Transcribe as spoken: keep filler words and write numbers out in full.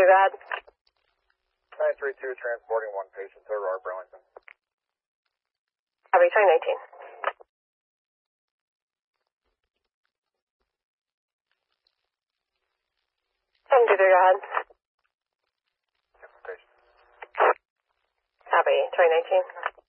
two, go ahead. nine three two, transporting one patient to Aurora, Burlington. Copy, twenty nineteen. seven two three, go ahead. Patient. Copy, twenty nineteen.